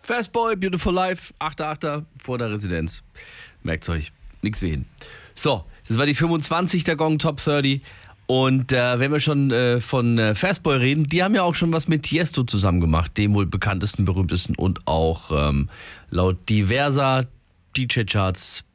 Fastboy, Beautiful Life, 8.8. vor der Residenz. Merkt's euch, nix wie hin. So, das war die 25 der Gong Top 30. Und wenn wir schon von Fastboy reden, die haben ja auch schon was mit Tiesto zusammen gemacht, dem wohl bekanntesten, berühmtesten und auch laut diverser DJ-Charts